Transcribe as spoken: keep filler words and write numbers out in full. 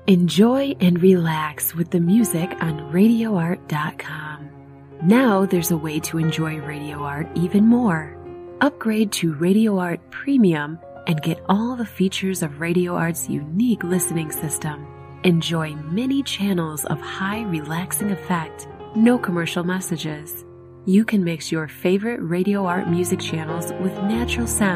Enjoy and relax with the music on radio art dot com. Now there's a way to enjoy Radio Art even more. Upgrade to Radio Art Premium and get all the features of Radio Art's unique listening system. Enjoy many channels of high relaxing effect, no commercial messages. You can mix your favorite Radio Art music channels with natural sound